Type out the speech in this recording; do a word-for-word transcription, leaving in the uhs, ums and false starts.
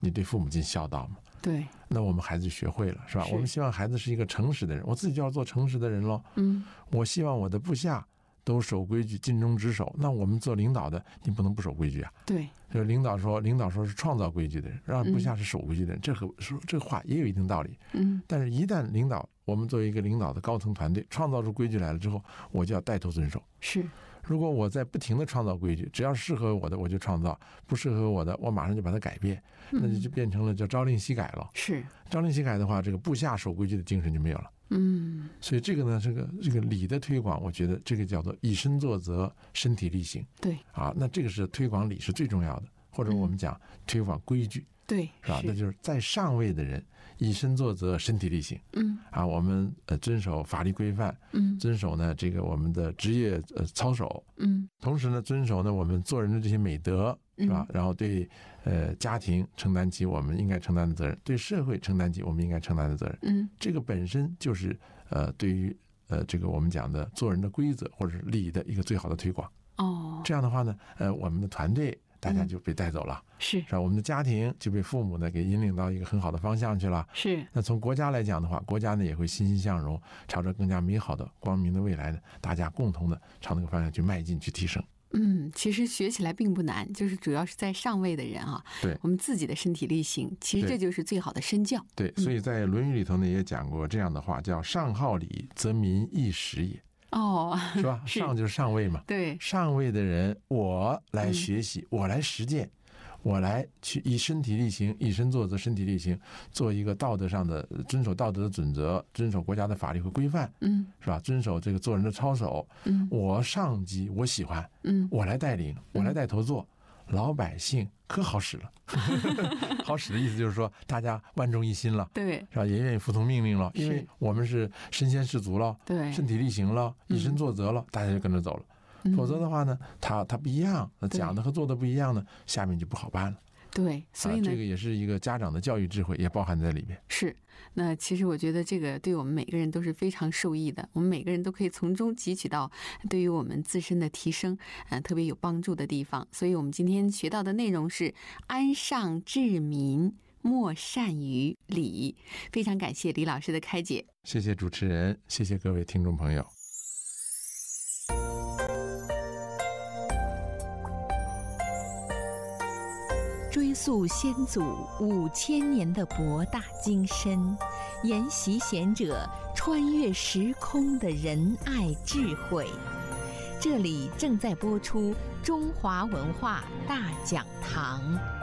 你对父母尽孝道嘛。 对， 那我们孩子学会了，是吧？ 是我们希望孩子是一个诚实的人，我自己就要做诚实的人咯。 嗯， 我希望我的部下都守规矩，尽忠职守。那我们做领导的，你不能不守规矩啊。 对， 就领导说，领导说是创造规矩的人，让部下是守规矩的人，嗯、这和说这个话也有一定道理。 嗯， 但是，一旦领导，我们作为一个领导的高层团队，创造出规矩来了之后，我就要带头遵守。 是。 如果我在不停的创造规矩，只要适合我的我就创造，不适合我的我马上就把它改变，那就变成了叫朝令夕改了。 是朝令夕改的话，这个部下守规矩的精神就没有了。 嗯， 所以这个呢，这个这个礼的推广，我觉得这个叫做以身作则，身体力行。 对啊，那这个是推广礼是最重要的，或者我们讲推广规矩。 对， 是吧？那就是在上位的人以身作则，身体力行。 嗯， 啊，我们呃遵守法律规范， 嗯， 遵守呢这个我们的职业呃操守， 嗯， 同时呢遵守呢我们做人的这些美德，是吧？嗯、然后对呃家庭承担起我们应该承担的责任，对社会承担起我们应该承担的责任。 嗯， 这个本身就是呃对于呃这个我们讲的做人的规则或者是礼的一个最好的推广。 哦， 这样的话呢，呃，我们的团队。大家就被带走了， 嗯、是是吧？我们的家庭就被父母呢给引领到一个很好的方向去了。 是。 那从国家来讲的话，国家呢也会欣欣向荣，朝着更加美好的、光明的未来呢，大家共同的朝那个方向去迈进、去提升。 嗯，其实学起来并不难，就是主要是在上位的人啊， 对我们自己的身体力行，其实这就是最好的身教。 对，所以在《论语》里头呢也讲过这样的话，叫“上好礼，则民易食也”。 哦， 是吧？ 是上就是上位嘛。 对， 上位的人，我来学习，嗯、我来实践，我来去以身体力行，以身作则，身体力行，做一个道德上的遵守道德的准则，遵守国家的法律和规范， 嗯， 是吧？遵守这个做人的操守， 嗯， 我上级我喜欢， 嗯， 我来带领，我来带头做。嗯老百姓可好使了，好使的意思就是说，大家万众一心了， 对， 是吧？也愿意服从命令了，因为我们是身先士卒了， 对， 身体力行了，以身作则了，嗯、大家就跟着走了。嗯、否则的话呢，他他不一样，讲的和做的不一样呢，下面就不好办了。 对，所以呢、 啊，这个也是一个家长的教育智慧，也包含在里面。 是，那其实我觉得这个对我们每个人都是非常受益的，我们每个人都可以从中汲取到对于我们自身的提升，呃，特别有帮助的地方。所以我们今天学到的内容是安上治民，莫善于礼。非常感谢李老师的开解， 谢谢主持人，谢谢各位听众朋友。 追溯先祖五千年的博大精深，研习贤者穿越时空的仁爱智慧。这里正在播出中华文化大讲堂。